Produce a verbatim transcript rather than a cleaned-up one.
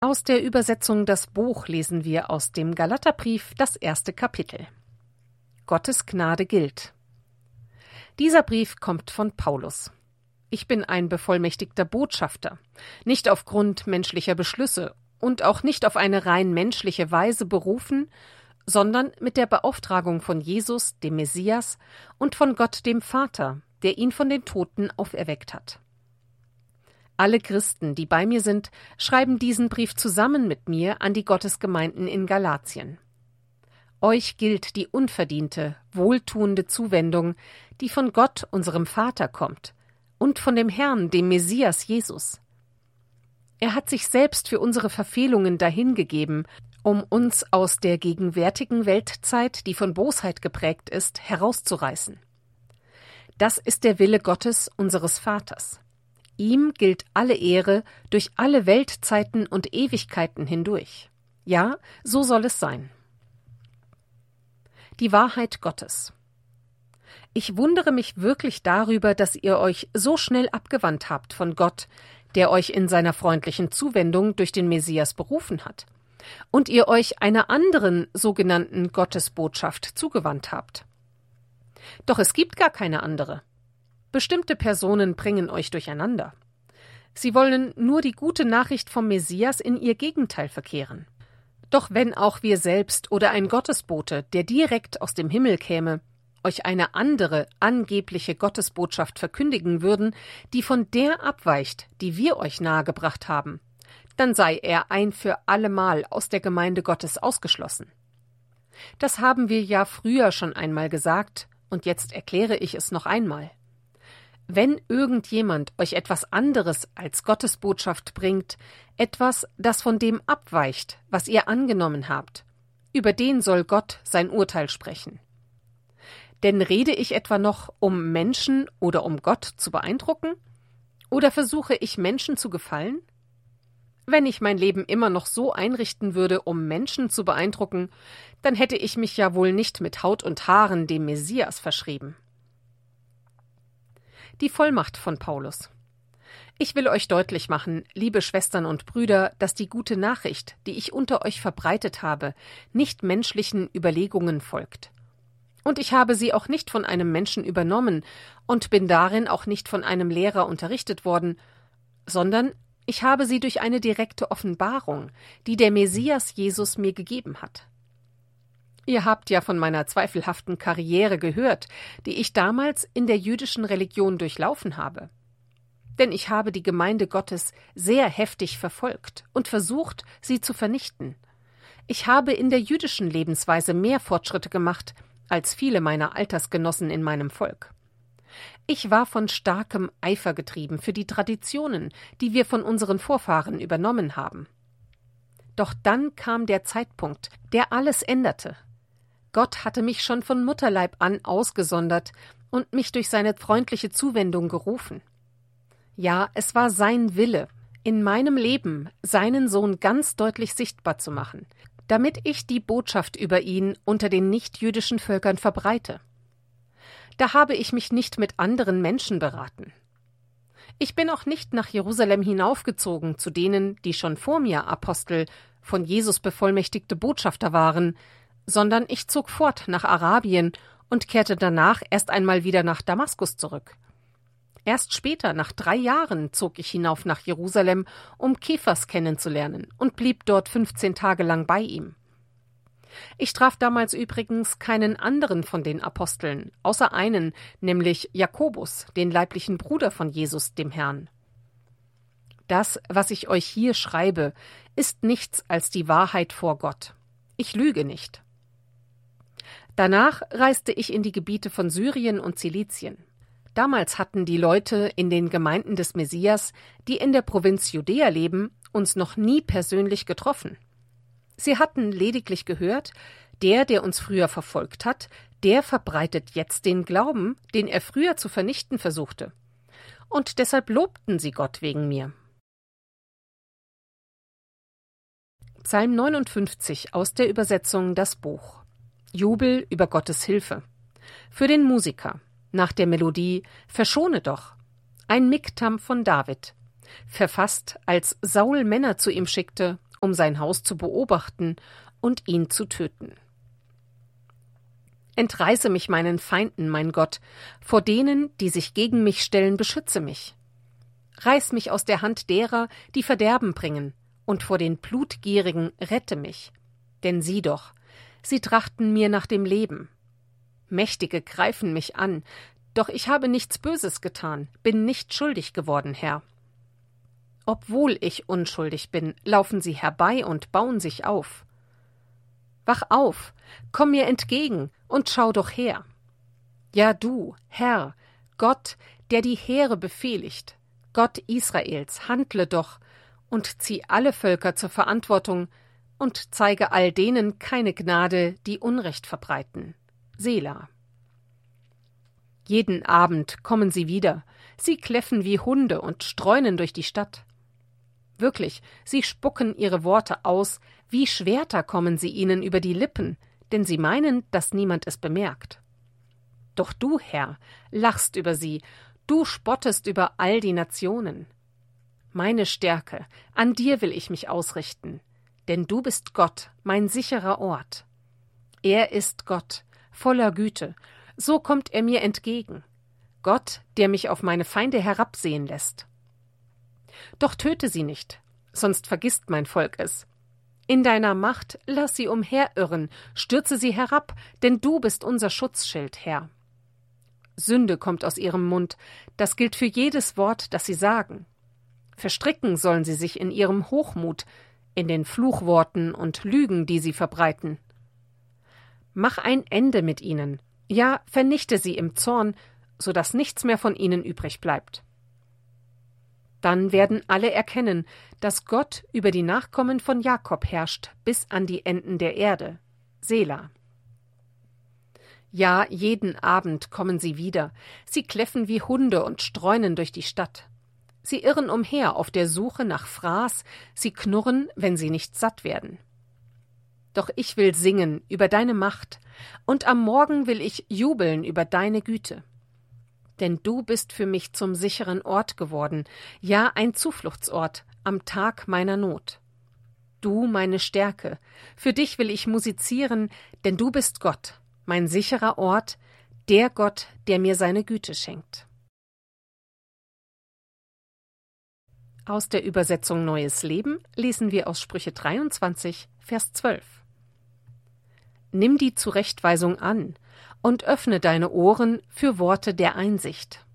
Aus der Übersetzung Das Buch lesen wir aus dem Galaterbrief das erste Kapitel. Gottes Gnade gilt. Dieser Brief kommt von Paulus. Ich bin ein bevollmächtigter Botschafter, nicht aufgrund menschlicher Beschlüsse und auch nicht auf eine rein menschliche Weise berufen, sondern mit der Beauftragung von Jesus, dem Messias, und von Gott, dem Vater, der ihn von den Toten auferweckt hat. Alle Christen, die bei mir sind, schreiben diesen Brief zusammen mit mir an die Gottesgemeinden in Galatien. Euch gilt die unverdiente, wohltuende Zuwendung, die von Gott, unserem Vater, kommt, und von dem Herrn, dem Messias Jesus. Er hat sich selbst für unsere Verfehlungen dahingegeben, um uns aus der gegenwärtigen Weltzeit, die von Bosheit geprägt ist, herauszureißen. Das ist der Wille Gottes, unseres Vaters. Ihm gilt alle Ehre durch alle Weltzeiten und Ewigkeiten hindurch. Ja, so soll es sein. Die Wahrheit Gottes. Ich wundere mich wirklich darüber, dass ihr euch so schnell abgewandt habt von Gott, der euch in seiner freundlichen Zuwendung durch den Messias berufen hat, und ihr euch einer anderen sogenannten Gottesbotschaft zugewandt habt. Doch es gibt gar keine andere. Bestimmte Personen bringen euch durcheinander. Sie wollen nur die gute Nachricht vom Messias in ihr Gegenteil verkehren. Doch wenn auch wir selbst oder ein Gottesbote, der direkt aus dem Himmel käme, euch eine andere, angebliche Gottesbotschaft verkündigen würden, die von der abweicht, die wir euch nahegebracht haben, dann sei er ein für allemal aus der Gemeinde Gottes ausgeschlossen. Das haben wir ja früher schon einmal gesagt, und jetzt erkläre ich es noch einmal. Wenn irgendjemand euch etwas anderes als Gottesbotschaft bringt, etwas, das von dem abweicht, was ihr angenommen habt, über den soll Gott sein Urteil sprechen. Denn rede ich etwa noch, um Menschen oder um Gott zu beeindrucken? Oder versuche ich, Menschen zu gefallen? Wenn ich mein Leben immer noch so einrichten würde, um Menschen zu beeindrucken, dann hätte ich mich ja wohl nicht mit Haut und Haaren dem Messias verschrieben. Die Vollmacht von Paulus. Ich will euch deutlich machen, liebe Schwestern und Brüder, dass die gute Nachricht, die ich unter euch verbreitet habe, nicht menschlichen Überlegungen folgt. Und ich habe sie auch nicht von einem Menschen übernommen und bin darin auch nicht von einem Lehrer unterrichtet worden, sondern ich habe sie durch eine direkte Offenbarung, die der Messias Jesus mir gegeben hat. Ihr habt ja von meiner zweifelhaften Karriere gehört, die ich damals in der jüdischen Religion durchlaufen habe. Denn ich habe die Gemeinde Gottes sehr heftig verfolgt und versucht, sie zu vernichten. Ich habe in der jüdischen Lebensweise mehr Fortschritte gemacht als viele meiner Altersgenossen in meinem Volk. Ich war von starkem Eifer getrieben für die Traditionen, die wir von unseren Vorfahren übernommen haben. Doch dann kam der Zeitpunkt, der alles änderte. Gott hatte mich schon von Mutterleib an ausgesondert und mich durch seine freundliche Zuwendung gerufen. Ja, es war sein Wille, in meinem Leben seinen Sohn ganz deutlich sichtbar zu machen, damit ich die Botschaft über ihn unter den nichtjüdischen Völkern verbreite. Da habe ich mich nicht mit anderen Menschen beraten. Ich bin auch nicht nach Jerusalem hinaufgezogen zu denen, die schon vor mir Apostel, von Jesus bevollmächtigte Botschafter waren, sondern ich zog fort nach Arabien und kehrte danach erst einmal wieder nach Damaskus zurück. Erst später, nach drei Jahren, zog ich hinauf nach Jerusalem, um Kephas kennenzulernen, und blieb dort fünfzehn Tage lang bei ihm. Ich traf damals übrigens keinen anderen von den Aposteln, außer einen, nämlich Jakobus, den leiblichen Bruder von Jesus, dem Herrn. Das, was ich euch hier schreibe, ist nichts als die Wahrheit vor Gott. Ich lüge nicht. Danach reiste ich in die Gebiete von Syrien und Zilizien. Damals hatten die Leute in den Gemeinden des Messias, die in der Provinz Judäa leben, uns noch nie persönlich getroffen. Sie hatten lediglich gehört, der, der uns früher verfolgt hat, der verbreitet jetzt den Glauben, den er früher zu vernichten versuchte. Und deshalb lobten sie Gott wegen mir. Psalm neunundfünfzig aus der Übersetzung Das Buch. Jubel über Gottes Hilfe. Für den Musiker. Nach der Melodie »Verschone doch«, ein Miktam von David, verfasst, als Saul Männer zu ihm schickte, um sein Haus zu beobachten und ihn zu töten. Entreiße mich meinen Feinden, mein Gott, vor denen, die sich gegen mich stellen, beschütze mich. Reiß mich aus der Hand derer, die Verderben bringen, und vor den Blutgierigen rette mich. Denn sieh doch, sie trachten mir nach dem Leben. Mächtige greifen mich an, doch ich habe nichts Böses getan, bin nicht schuldig geworden, Herr. Obwohl ich unschuldig bin, laufen sie herbei und bauen sich auf. Wach auf, komm mir entgegen und schau doch her. Ja, du, Herr, Gott, der die Heere befehligt, Gott Israels, handle doch und zieh alle Völker zur Verantwortung und zeige all denen keine Gnade, die Unrecht verbreiten. Selah. Jeden Abend kommen sie wieder, sie kläffen wie Hunde und streunen durch die Stadt. Wirklich, sie spucken ihre Worte aus, wie Schwerter kommen sie ihnen über die Lippen, denn sie meinen, dass niemand es bemerkt. Doch du, Herr, lachst über sie, du spottest über all die Nationen. Meine Stärke, an dir will ich mich ausrichten, denn du bist Gott, mein sicherer Ort. Er ist Gott, voller Güte, so kommt er mir entgegen. Gott, der mich auf meine Feinde herabsehen lässt. Doch töte sie nicht, sonst vergisst mein Volk es. In deiner Macht lass sie umherirren, stürze sie herab, denn du bist unser Schutzschild, Herr. Sünde kommt aus ihrem Mund, das gilt für jedes Wort, das sie sagen. Verstricken sollen sie sich in ihrem Hochmut, in den Fluchworten und Lügen, die sie verbreiten. Mach ein Ende mit ihnen, ja, vernichte sie im Zorn, so dass nichts mehr von ihnen übrig bleibt. Dann werden alle erkennen, dass Gott über die Nachkommen von Jakob herrscht bis an die Enden der Erde. Selah. Ja, jeden Abend kommen sie wieder, sie kläffen wie Hunde und streunen durch die Stadt. Sie irren umher auf der Suche nach Fraß, sie knurren, wenn sie nicht satt werden. Doch ich will singen über deine Macht, und am Morgen will ich jubeln über deine Güte. Denn du bist für mich zum sicheren Ort geworden, ja ein Zufluchtsort am Tag meiner Not. Du meine Stärke, für dich will ich musizieren, denn du bist Gott, mein sicherer Ort, der Gott, der mir seine Güte schenkt. Aus der Übersetzung Neues Leben lesen wir aus Sprüche dreiundzwanzig, Vers zwölf. Nimm die Zurechtweisung an und öffne deine Ohren für Worte der Einsicht.